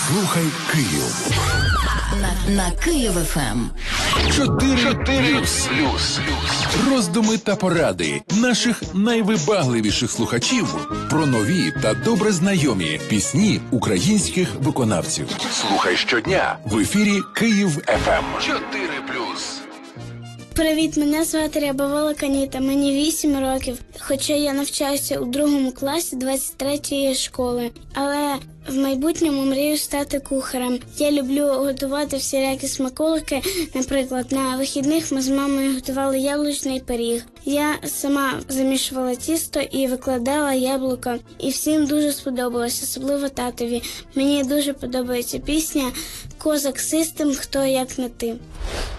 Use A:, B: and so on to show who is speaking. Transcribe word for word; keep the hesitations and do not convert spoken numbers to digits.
A: Слухай Київ.
B: На, на Київ еф ем.
A: Чотири плюс. Роздуми та поради наших найвибагливіших слухачів про нові та добре знайомі пісні українських виконавців. Слухай щодня в ефірі Київ еф ем. Чотири плюс.
C: Привіт, мене звати Рябова Каніта, мені вісім років, хоча я навчаюся у другому класі двадцять третьої школи, але в майбутньому мрію стати кухарем. Я люблю готувати всілякі смаколики, наприклад, на вихідних ми з мамою готували яблучний пиріг. Я сама замішувала тісто і викладала яблука, і всім дуже сподобалось, особливо татові. Мені дуже подобається пісня «Козак Систем, хто як не ти».